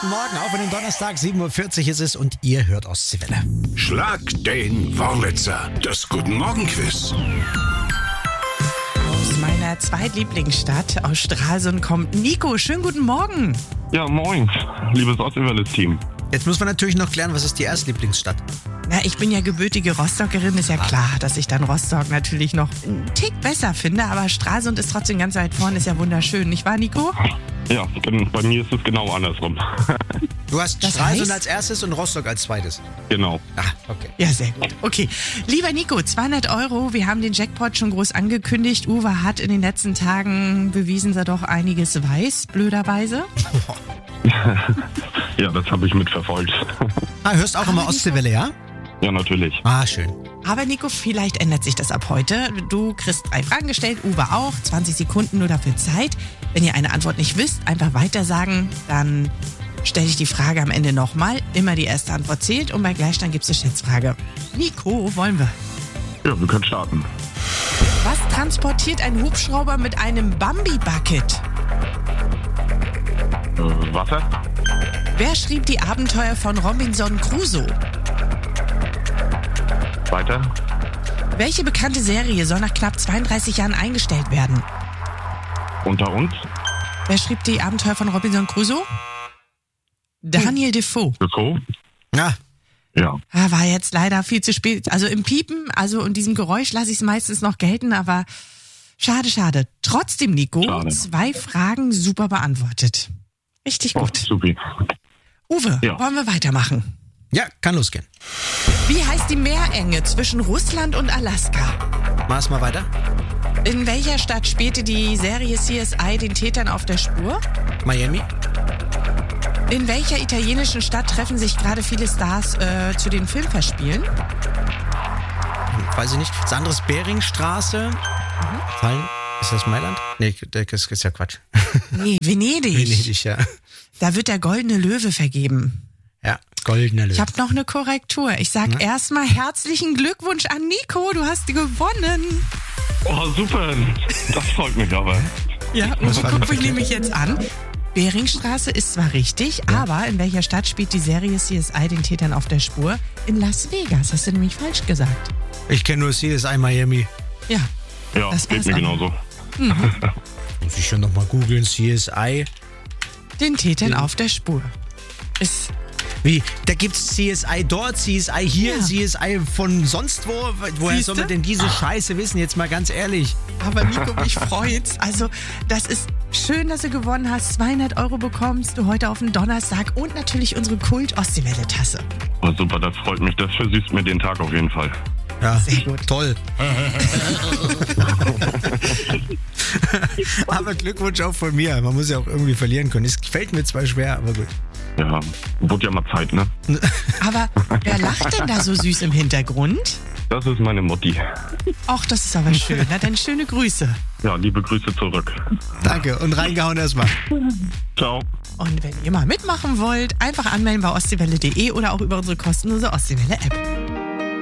guten Morgen, auch an dem Donnerstag, 7.40 Uhr ist es und ihr hört Ostseewelle. Schlag den Wurlitzer, das Guten Morgen Quiz. Aus meiner zweitlieblingsstadt, aus Stralsund, kommt Nico. Schönen guten Morgen. Ja, moin, liebes Ostseewelle-Team. Jetzt muss man natürlich noch klären, was ist die Erstlieblingsstadt? Na, ich bin ja gebürtige Rostockerin, ist ja klar, dass ich dann Rostock natürlich noch einen Tick besser finde, aber Stralsund ist trotzdem ganz weit vorne, ist ja wunderschön, nicht wahr, Nico? Ja, bei mir ist es genau andersrum. Du hast Das Stralsund heißt? als erstes und Rostock als zweites. Genau. Ah, okay. Ja, sehr gut. Okay. Lieber Nico, 200 €. Wir haben den Jackpot schon groß angekündigt. Uwe hat in den letzten Tagen bewiesen, dass er doch einiges weiß, blöderweise. Ja, das habe ich mitverfolgt. Ah, hörst auch immer Ostseewelle, ja? Ja, natürlich. Ah, schön. Aber Nico, vielleicht ändert sich das ab heute. Du kriegst 3 Fragen gestellt, Uwe auch. 20 Sekunden nur dafür Zeit. Wenn ihr eine Antwort nicht wisst, einfach weitersagen. Dann stelle ich die Frage am Ende nochmal. Immer die erste Antwort zählt und bei Gleichstand gibt es eine Schätzfrage. Nico, wollen wir? Ja, wir können starten. Was transportiert ein Hubschrauber mit einem Bambi-Bucket? Wasser? Wer schrieb die Abenteuer von Robinson Crusoe? Weiter? Welche bekannte Serie soll nach knapp 32 Jahren eingestellt werden? Unter uns? Wer schrieb die Abenteuer von Robinson Crusoe? Daniel Defoe. Defoe? Na, Ja. Ah, war jetzt leider viel zu spät. Also im Piepen, also in diesem Geräusch lasse ich es meistens noch gelten, aber schade, schade. Trotzdem, Nico, Schade. 2 Fragen super beantwortet. Richtig Oh, gut. supi. Uwe, Ja. wollen wir weitermachen? ja, kann losgehen. Wie heißt die Meerenge zwischen Russland und Alaska? Mach's mal weiter. In welcher Stadt spielte die Serie CSI den Tätern auf der Spur? Miami? In welcher italienischen Stadt treffen sich gerade viele Stars zu den Filmfestspielen? Weiß ich nicht. Das andere ist Beringstraße. Fallen. Ist das Mailand? Nee, das ist ja Quatsch. Nee, Venedig. Venedig, ja. Da wird der Goldene Löwe vergeben. Ja, goldene Löwe. Ich habe noch eine Korrektur. Ich sag erstmal herzlichen Glückwunsch an Nico. Du hast gewonnen. Oh, super. Das freut mich aber. Ja, Was Uwe, war guck denn mich nämlich jetzt an. Beringstraße ist zwar richtig, aber in welcher Stadt spielt die Serie CSI den Tätern auf der Spur? In Las Vegas. Hast du nämlich falsch gesagt. Ich kenne nur CSI Miami. Ja. Ja, Das geht war's mir auch. genauso. Muss ich schon nochmal googeln. CSI. Den Tätern auf der Spur. Ist Wie? Da gibt's CSI dort, CSI hier, Ja. CSI von sonst wo. Woher Siehste? soll man denn diese Scheiße wissen? Jetzt mal ganz ehrlich. Aber Nico, mich freut's. Also, das ist schön, dass du gewonnen hast. 200 € bekommst du heute auf den Donnerstag und natürlich unsere Kult-Ostseewelle-Tasse. Oh, super, das freut mich. Das versüßt mir den Tag auf jeden Fall. Ja, Sehr gut. Toll. Aber Glückwunsch auch von mir. Man muss ja auch irgendwie verlieren können. Es fällt mir zwar schwer, aber gut. Ja, wurde ja mal Zeit, ne? Aber wer lacht denn da so süß im Hintergrund? Das ist meine Mutti. Ach, das ist aber schön. Na, dann schöne Grüße. Ja, liebe Grüße zurück. Danke und reingehauen erstmal. Ciao. Und wenn ihr mal mitmachen wollt, einfach anmelden bei ostseewelle.de oder auch über unsere kostenlose Ostseewelle-App.